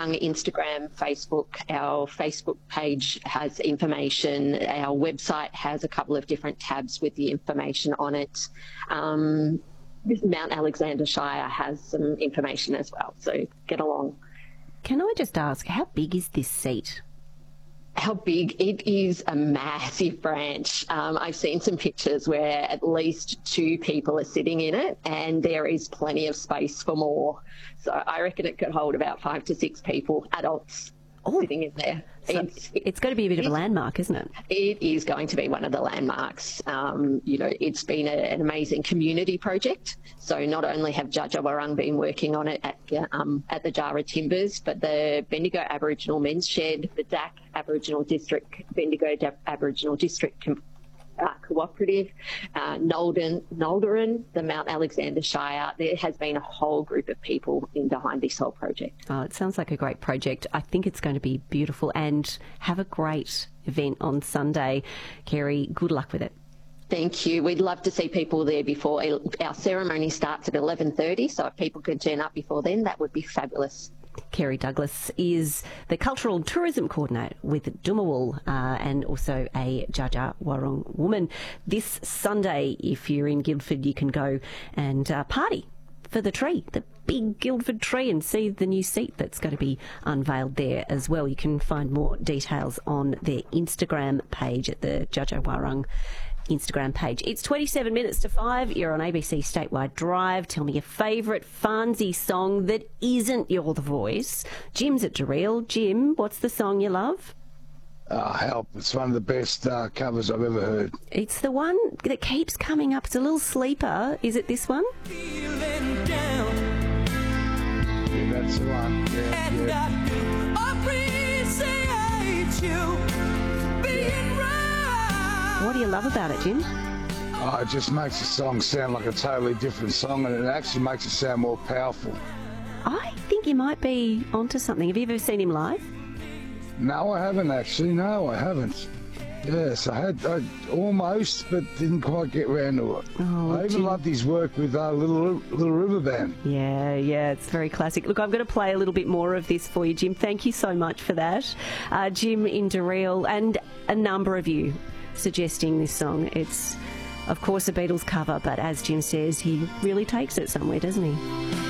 Wawarung Instagram, Facebook. Our Facebook page has information. Our website has a couple of different tabs with the information on it. Mount Alexander Shire has some information as well, so get along. Can I just ask, how big is this seat? How big? It is a massive branch. I've seen some pictures where at least 2 people are sitting in it, and there is plenty of space for more. So I reckon it could hold about 5 to 6 people, adults, sitting in there. So it's going to be a bit of a landmark, isn't it? It is going to be one of the landmarks. It's been an amazing community project. So not only have Dja Dja Wurrung been working on it at the Jara Timbers, but the Bendigo Aboriginal Men's Shed, the DAC Aboriginal District, Bendigo Aboriginal District Cooperative, Naldarin, the Mount Alexander Shire. There has been a whole group of people in behind this whole project. Oh, it sounds like a great project. I think it's going to be beautiful, and have a great event on Sunday. Kerry, good luck with it. Thank you. We'd love to see people there before. Our ceremony starts at 11:30, so if people could turn up before then, that would be fabulous. Kerry Douglas is the Cultural and Tourism Coordinator with Dumawul and also a Dja Dja Wurrung woman. This Sunday, if you're in Guildford, you can go and party for the tree, the big Guildford tree, and see the new seat that's going to be unveiled there as well. You can find more details on their Instagram page at the Dja Dja Wurrung Instagram page. It's 27 minutes to 5. You're on ABC Statewide Drive. Tell me your favourite Farnsey song that isn't You're the Voice. Jim's at Daryl. Jim, what's the song you love? Help. It's one of the best covers I've ever heard. It's the one that keeps coming up. It's a little sleeper. Is it this one? Yeah, that's the one. Yeah. I appreciate you being right. What do you love about it, Jim? It just makes the song sound like a totally different song, and it actually makes it sound more powerful. I think you might be onto something. Have you ever seen him live? No, I haven't actually. No, I haven't. Yes, I almost, but didn't quite get round to it. Oh, I even Jim. loved his work with Little River Band. Yeah, it's very classic. Look, I'm going to play a little bit more of this for you, Jim. Thank you so much for that. Jim in Daryl, and a number of you suggesting this song. It's, of course, a Beatles cover, but as Jim says, he really takes it somewhere, doesn't he?